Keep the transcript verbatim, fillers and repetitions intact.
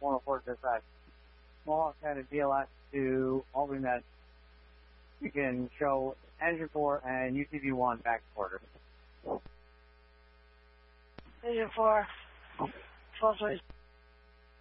one oh four dispatch. Mohawk had a D L S to AlternNet. You can show engine four and U T V one back quarter. Engine four, twelve twenty.